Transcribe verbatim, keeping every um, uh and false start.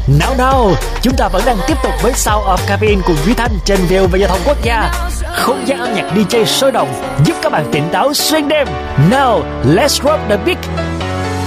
Nào nào, chúng ta vẫn đang tiếp tục với Sound of Caffeine cùng Duy Thanh trên vê o vê Giao thông Quốc gia. Không gian âm nhạc đi jay sôi động giúp các bạn tỉnh táo xuyên đêm. Now, let's rock the beat.